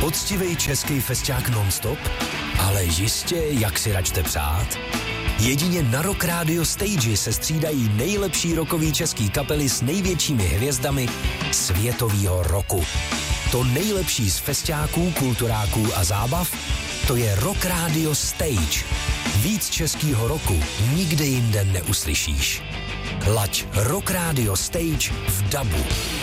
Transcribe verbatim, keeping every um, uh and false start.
Poctivý český festiák non-stop? Ale jistě, jak si račte přát? Jedině na Rock Radio Stage se střídají nejlepší rockový český kapely s největšími hvězdami světovýho roku. To nejlepší z festiáků, kulturáků a zábav, to je Rock Radio Stage. Víc českýho roku nikde jinde neuslyšíš. Laď Rock Radio Stage v dabu.